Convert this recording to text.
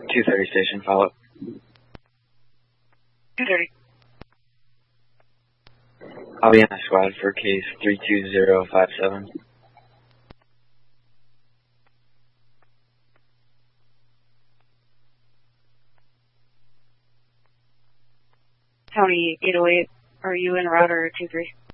230 station, follow-up. 230. I'll be on the squad for case 32057. County 808, are you in router 23?